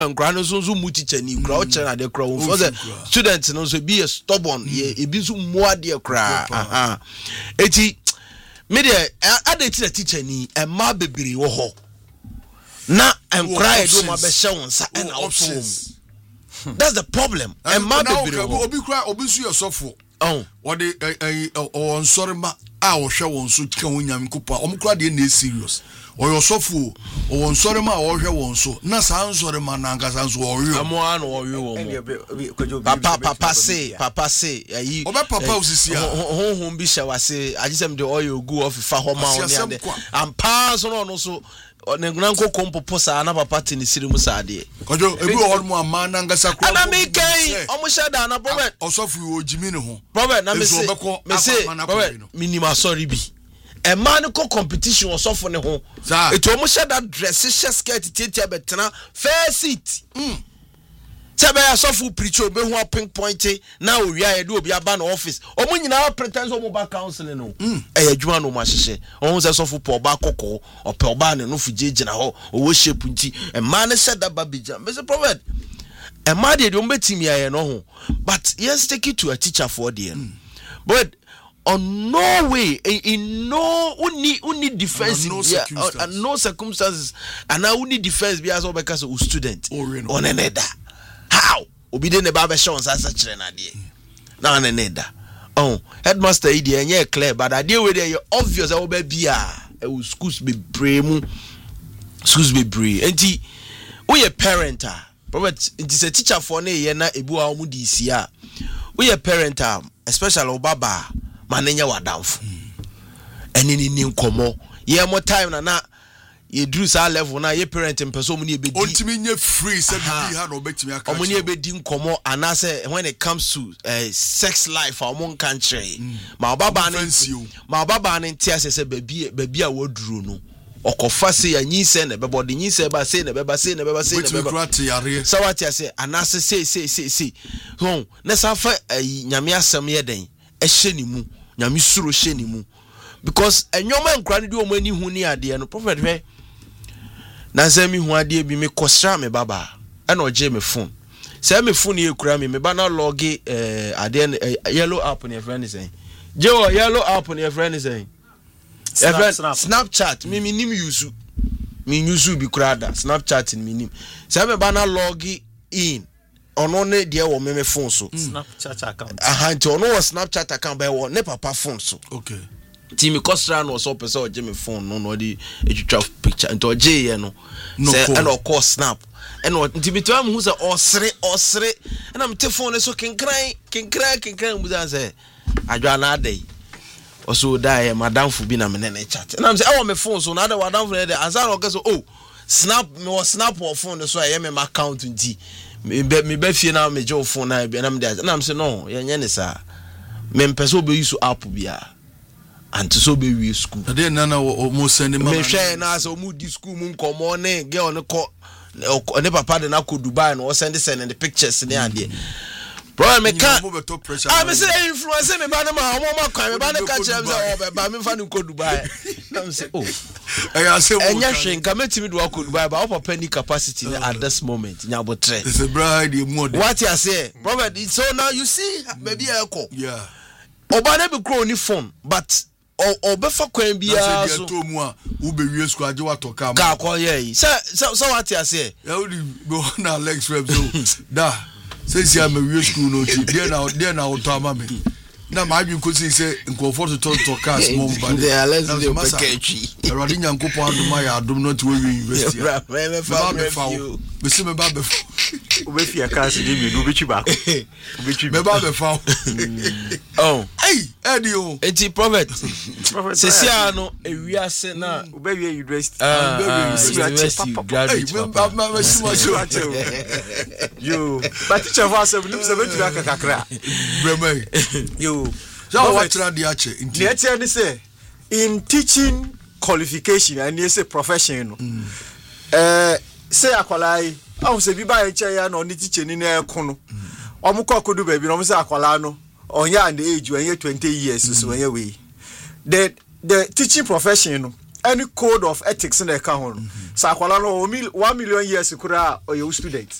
nkra no so mu teacher ni kra o kire na de kra wo for the students no so be stubborn ebi so mo ade kra eti me de adeti na teacher ni e ma bebiri wo ho na nkra e do ma be hye wonsa e na options. That's the problem. And ma bebiri wo obi kra obi su yosofo what the on sorry ma a wo hwe won so ka won nyam kopa o mkra de na serious o yosofo o won sorry ma o hwe won so na san sorry ma na nkasa so o hwe amo an o hwe won papa say ayi o be papa osisi a honhom bi hye wase agisem de oil go off fa ho ma on ade am pass no so ne nko kompopo sa na papa tini sirimu sa de kojo ebi o ho mo ama na ngasa kro ana me kai o mo sheda na prophet osofu o jimi ne ho prophet na me say prophet minima sorry bi e man ko competition osofu ne ho eto o mo sheda dress skirt titia betena fair seat Tebe ya sofu preacher be hu pink point na owia ye de obi aba na office omo nyina pretend omo ba counseling no adwuma no ma hyehye omo se sofu po ba kokko ope oba ne no fuje na ho owo shape nti e ma ne sheda babija me say prophet e ma de o betimi ya no ho but yes take it to a teacher for there but on no way in no uni defense no circumstances and now uni defense be as obeka so student on another. How? Obi de ne ba be show nsa kire na de. Na na neda. Headmaster idi enye clear but ade we dey obvious e wo ba bia e wo schools be bremu. Schools be bre. Enti we parent Robert enti se teacher for na ye na ebu a omu di si a. We parent especially obaba manenya wadamfo. Eni ni nkomo. Ye mo time na ye drew sa level na ye parent person mu ni ebedi ontimi nye free say bi ha na obetimi aka omo ni ebedi nkomo anase when it comes to sex life among country ma baba ne ntia se baby a woduru no okofa se ya nyinse na bebo de nyinse ba se na beba se na beba se na beba so what you say anase say ho na sa fa nyame asem ye den e hye ni mu nyame suro hye ni mu because enyoma nkra ne de omo ani hu ni ade no prophet hwe na say mi hu ade bi me kosra me baba e na oje me phone say me phone e kura me ba na log ade yellow app ne friend say je yellow app ne friend say Snapchat me nim use bi kura da Snapchat me nim say me ba na log in ono ne de wo me phone so Snapchat account nti ono wo Snapchat account ba wo ne papa phone so okay Timi Kostra no so person oje me phone no di etwitwa picture nto oje ye no say and o call snap and nti bitu am hu say osre and am te phone so kinkran mu say adwa na adai oso die madam fu bi na me ne chat and am say e me phone so na ada madam fu dey answer o so oh snap me was snap on phone so I me account nti me be fie na me jo phone na bi na me dey and am say no ye nye ne sa me person be use app bia and to so be we school ade na mo send mama me hwe na so mu di school mu nkomo ne girl ne ko ne papa de na ko Dubai no send the pictures ne ade bro me can I me say influence me ba na ma mo kwan me ba ne ka chere me say ba me fa ne ko Dubai na me say oh I say enya hwe nka metimi do ko Dubai ba papa ni capacity at this moment nya botre it's a bride more what you say prophet so now you see baby eko yeah oba na be grow ni phone but obefa kwan bia so to mu a wo be wie sku age watoka ka ko ye so what you say ya wo go na Alex Web so da say si am wie sku no ti dia na auto ama me na ma adwin ko say nkofo to cars mo ba de let's do package Eradi nyankopon adoma ya adom no to we university me fa me se me ba be obe fia cars de mi no betwi ba me ba be fa oh hey edio eti prophet sesia no ewiase na obe wie university graduate yo but teacher for us no se betwi aka kakra bremai yo so what try dey ache inti etia ni say in teaching qualification and you say profession no say akwalai I say bi ba enche ya no ni teacher ni na eko no omukọ kodu ba bi no say akwala no onya and age when you 20 years so when you we the teaching profession no any code of ethics in the account. So akwala no 1 million years kura or your student.